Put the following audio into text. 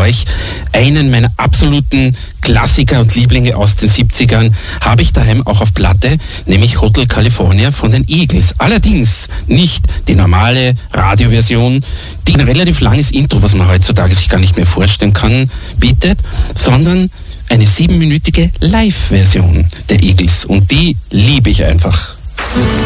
euch. Einen meiner absoluten Klassiker und Lieblinge aus den 70ern habe ich daheim auch auf Platte, nämlich Hotel California von den Eagles. Allerdings nicht die normale Radioversion, die ein relativ langes Intro, was man heutzutage sich gar nicht mehr vorstellen kann, bietet, sondern eine 7-minütige Live-Version der Eagles. Und die liebe ich einfach.